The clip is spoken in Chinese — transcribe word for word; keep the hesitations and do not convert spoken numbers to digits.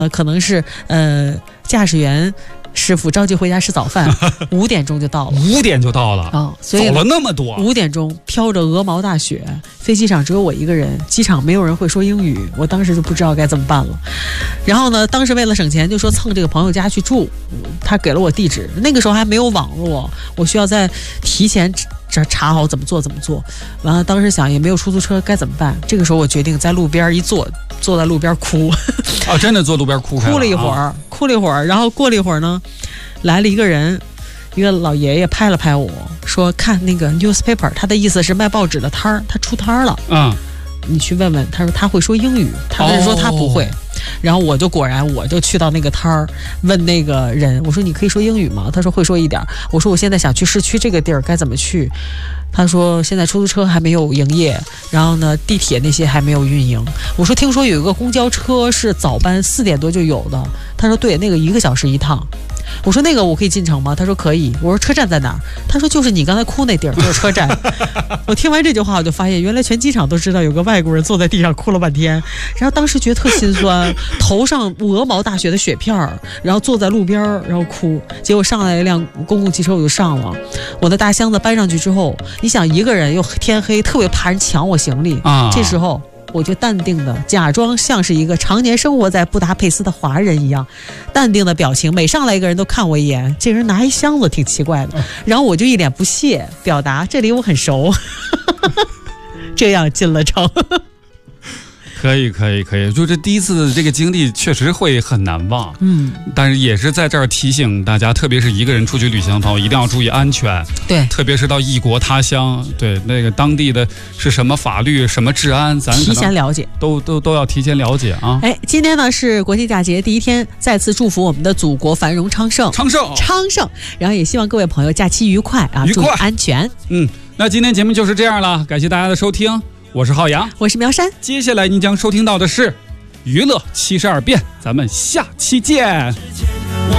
呃，可能是呃驾驶员师傅着急回家吃早饭，五点钟就到了。 五点就到了啊、 哦，所以走了那么多。 五点钟飘着鹅毛大雪，飞机上只有我一个人，机场没有人会说英语，我当时就不知道该怎么办了。然后呢，当时为了省钱，就说蹭这个朋友家去住，他给了我地址，那个时候还没有网络，我需要再提前这查好怎么做怎么做。完了，当时想也没有出租车，该怎么办？这个时候我决定在路边一坐，坐在路边哭。 啊，真的坐路边哭开了， 哭了一会儿、啊，哭了一会儿，然后过了一会儿呢，来了一个人，一个老爷爷拍了拍我说：“看那个 newspaper， 他的意思是卖报纸的摊儿，他出摊儿了。嗯，你去问问。”他说他会说英语，他是说他不会。哦，然后我就果然我就去到那个摊儿，问那个人，我说你可以说英语吗？他说会说一点。我说我现在想去市区这个地儿该怎么去？他说现在出租车还没有营业，然后呢地铁那些还没有运营。我说听说有一个公交车是早班四点多就有的。他说对，那个一个小时一趟。我说那个我可以进城吗？他说可以。我说车站在哪儿？他说就是你刚才哭那地儿，就是车站。我听完这句话，我就发现原来全机场都知道有个外国人坐在地上哭了半天，然后当时觉得特心酸，头上鹅毛大雪的雪片儿，然后坐在路边然后哭。结果上来一辆公共汽车，我就上了。我的大箱子搬上去之后，你想一个人又天黑，特别怕人抢我行李啊。这时候我就淡定的假装像是一个常年生活在布达佩斯的华人一样，淡定的表情，每上来一个人都看我一眼，这人拿一箱子挺奇怪的，然后我就一脸不屑表达这里我很熟。这样进了城。 可以可以可以，就这第一次的这个经历确实会很难忘，嗯，但是也是在这儿提醒大家，特别是一个人出去旅行的朋友，一定要注意安全。 对， 特别是到异国他乡，对那个当地的是什么法律、什么治安，咱提前了解， 都都都要提前了解啊。 哎，今天呢是国际假节第一天，再次祝福我们的祖国繁荣昌盛， 昌盛昌盛。然后也希望各位朋友假期愉快啊， 愉快， 注意安全。 嗯，那今天节目就是这样了，感谢大家的收听。我是浩洋， 我是苗山。 接下来您将收听到的是娱乐七十二变，咱们下期见。